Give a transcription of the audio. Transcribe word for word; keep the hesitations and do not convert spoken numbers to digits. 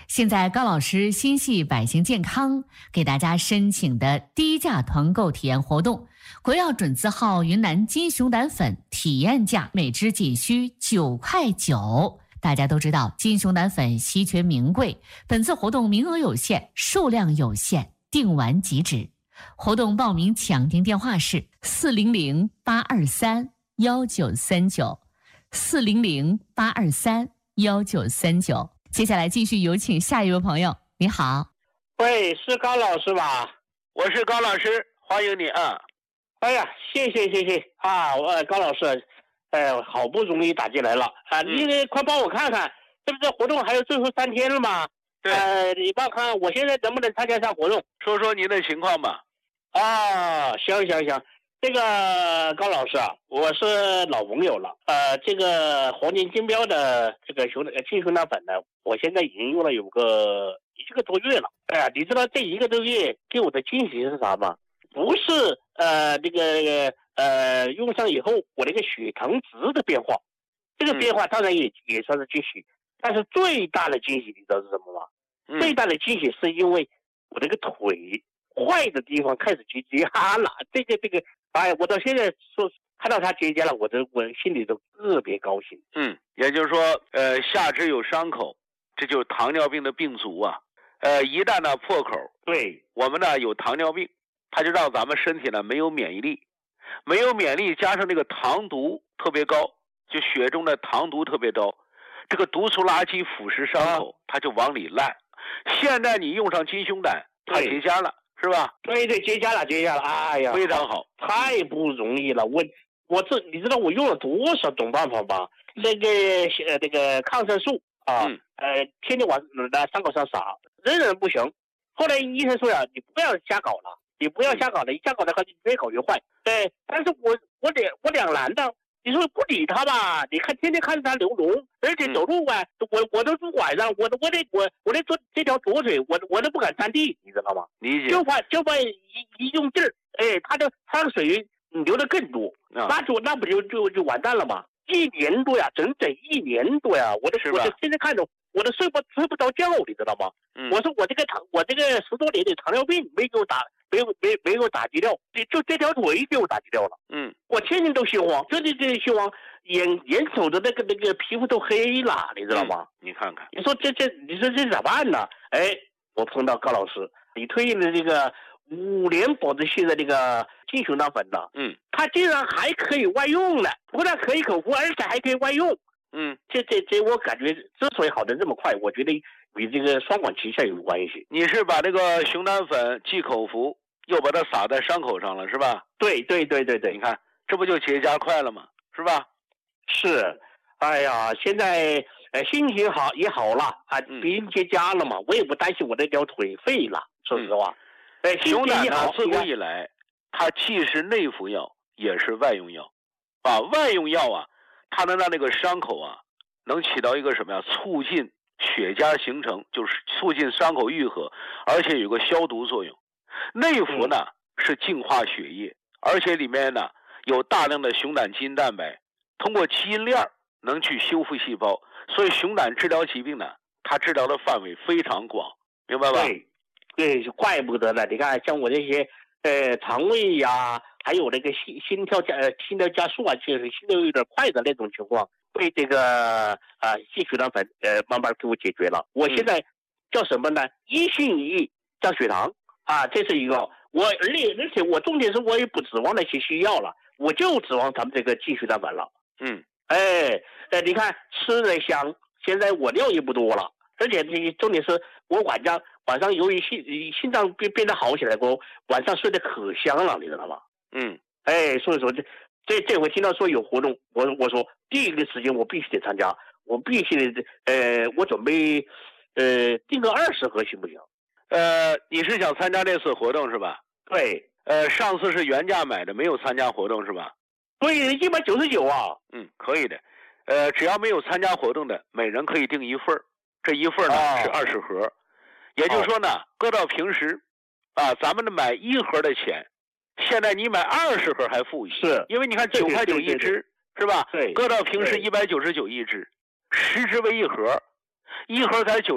现在高老师心系百姓健康，给大家申请的低价团购体验活动，国药准字号云南金熊胆粉体验价每支仅需九块九。大家都知道金熊胆粉稀缺名贵，本次活动名额有限，数量有限，订完即止。活动报名抢订电话是四零零八二三幺九三九，四零零八二三幺九三九。接下来继续有请下一位朋友。你好， 喂，是高老师吧？ 我是高老师，欢迎你啊！ 哎呀，谢谢谢谢啊！我高老师，哎，好不容易打进来了啊！ 嗯、 你快帮我看看，这不是活动还有最后三天了吗？ 对， 呃，你帮我看看我现在能不能参加上活动？ 说说您的情况吧。 啊，行行行，这个高老师啊，我是老朋友了。呃，这个黄金金标的这个熊金熊胆粉呢，我现在已经用了有个一个多月了。哎呀，你知道这一个多月给我的惊喜是啥吗？不是呃这个呃用上以后我那个血糖值的变化，这个变化当然也、嗯、也算是惊喜，但是最大的惊喜你知道是什么吗？嗯、最大的惊喜是因为我这个腿坏的地方开始结痂了，这个这个，哎，我到现在说看到它结痂了，我都我心里都特别高兴。 嗯，也就是说，呃，下肢有伤口，这就是糖尿病的病足啊。呃，一旦呢破口， 对我们呢有糖尿病，它就让咱们身体呢没有免疫力，没有免疫力加上这个糖毒特别高，就血中的糖毒特别高，这个毒素垃圾腐蚀伤口，啊、它就往里烂。现在你用上金熊胆，它结痂了。是吧？ 对对，结痂了，结痂了！哎呀， 非常好， 太不容易了。我我这你知道我用了多少种办法吧？那个呃那个抗生素啊，嗯、呃天天往那伤口上撒，仍然不行。后来医生说呀，你不要瞎搞了，你不要瞎搞了，一瞎搞的话，你越搞越坏。对，但是我我两我两难的。你说不理他吧？你看天天看着他流脓，而且走路啊，嗯、我我都是晚上，我我得我我得做这条左腿，我我都不敢沾地，你知道吗？ 理解。 就怕就怕一一用劲儿，哎，他的他的水流的更多，啊、那就那不就就就完蛋了吗？一年多呀，整整一年多呀，我都我都天天看着，我都睡不睡不着觉，你知道吗？嗯、我说我这个糖，我这个十多年的糖尿病没给我打。没有没没有打击掉，就这条腿给我打击掉了。嗯，我天天都心慌，这这这心慌，眼眼瞅着那个那个皮肤都黑了，你知道吗？ 嗯、你看看， 你说这这，你说这咋办呢？哎，我碰到高老师，你推荐的这个五年保质期的这个金熊胆粉呢，嗯，它竟然还可以外用了，不但可以口服，而且还可以外用。嗯，这这这，我感觉之所以好的这么快，我觉得与这个双管齐下有关系。 你是把这个熊胆粉既口服，又把它撒在伤口上了，是吧？ 对对对对对， 你看这不就结痂快了吗？是吧？ 是，哎呀，现在呃心情好也好了啊，别人结痂了嘛，我也不担心我那条腿废了。说实话， 哎、嗯，熊胆呢，自古以来，它既是内服药，也是外用药，啊，外用药啊。它能让那个伤口啊，能起到一个什么呀？促进血痂形成，就是促进伤口愈合，而且有个消毒作用。内服呢、嗯、是净化血液，而且里面呢有大量的熊胆基因蛋白，通过基因链能去修复细胞，所以熊胆治疗疾病呢，它治疗的范围非常广，明白吧？ 对，对，怪不得呢。你看，像我这些呃肠胃呀、啊。还有那个心心跳加呃心跳加速啊，就是心跳有点快的那种情况，被这个啊金熊胆粉呃慢慢给我解决了。我现在叫什么呢？嗯、一心一意降血糖啊，这是一个。我而且而且我重点是我也不指望那些西药了，我就指望咱们这个金熊胆粉了。嗯，哎呃你看吃的香，现在我尿也不多了，而且这重点是我晚上晚上由于心心脏变变得好起来过后，晚上睡得可香了，你知道吗？嗯，哎，所以说这这这回听到说有活动，我我说第一个时间我必须得参加，我必须得呃，我准备呃订个二十盒行不行？ 呃，你是想参加这次活动是吧？ 对， 呃，上次是原价买的，没有参加活动是吧？ 对，一百九十九啊。 嗯，可以的。呃，只要没有参加活动的，每人可以订一份，这一份呢、哦、是二十盒，也就是说呢，哦、搁到平时啊，咱们的买一盒的钱。现在你买二十盒还富裕， 是因为你看九块九一支，是吧？ 对， 搁到平时一百九十九一支，十支为一盒，一盒才九。